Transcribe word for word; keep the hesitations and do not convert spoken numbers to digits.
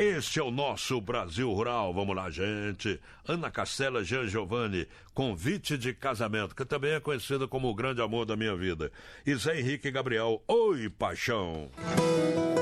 Este é o nosso Brasil Rural. Vamos lá, gente. Ana Castela Jean Giovanni, convite de casamento, que também é conhecida como o grande amor da minha vida. E Zé Henrique Gabriel, oi, paixão.